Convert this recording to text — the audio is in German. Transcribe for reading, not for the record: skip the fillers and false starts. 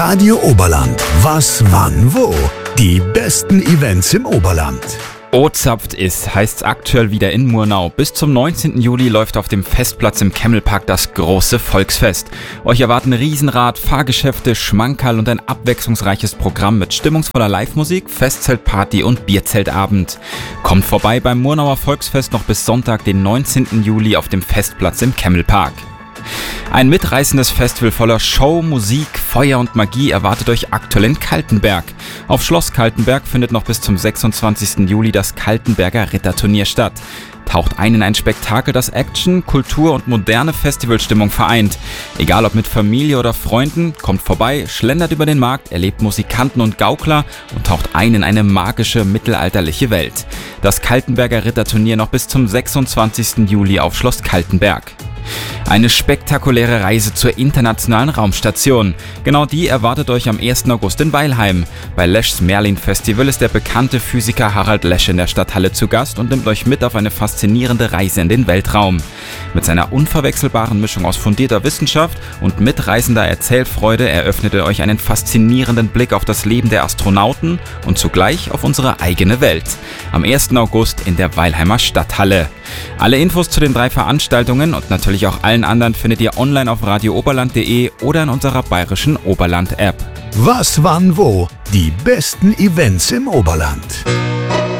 Radio Oberland. Was, wann, wo? Die besten Events im Oberland. O-Zapft ist, heißt's aktuell wieder in Murnau. Bis zum 19. Juli läuft auf dem Festplatz im Kemmelpark das große Volksfest. Euch erwarten Riesenrad, Fahrgeschäfte, Schmankerl und ein abwechslungsreiches Programm mit stimmungsvoller Live-Musik, Festzeltparty und Bierzeltabend. Kommt vorbei beim Murnauer Volksfest noch bis Sonntag, den 19. Juli auf dem Festplatz im Kemmelpark. Ein mitreißendes Festival voller Show, Musik, Feuer und Magie erwartet euch aktuell in Kaltenberg. Auf Schloss Kaltenberg findet noch bis zum 26. Juli das Kaltenberger Ritterturnier statt. Taucht ein in ein Spektakel, das Action, Kultur und moderne Festivalstimmung vereint. Egal ob mit Familie oder Freunden, kommt vorbei, schlendert über den Markt, erlebt Musikanten und Gaukler und taucht ein in eine magische, mittelalterliche Welt. Das Kaltenberger Ritterturnier noch bis zum 26. Juli auf Schloss Kaltenberg. Eine spektakuläre Reise zur internationalen Raumstation. Genau die erwartet euch am 1. August in Weilheim. Bei Leschs Merlin Festival ist der bekannte Physiker Harald Lesch in der Stadthalle zu Gast und nimmt euch mit auf eine faszinierende Reise in den Weltraum. Mit seiner unverwechselbaren Mischung aus fundierter Wissenschaft und mitreißender Erzählfreude eröffnet er euch einen faszinierenden Blick auf das Leben der Astronauten und zugleich auf unsere eigene Welt. Am 1. August in der Weilheimer Stadthalle. Alle Infos zu den 3 Veranstaltungen und natürlich auch allen anderen findet ihr online auf radiooberland.de oder in unserer bayerischen Oberland-App. Was, wann, wo? Die besten Events im Oberland.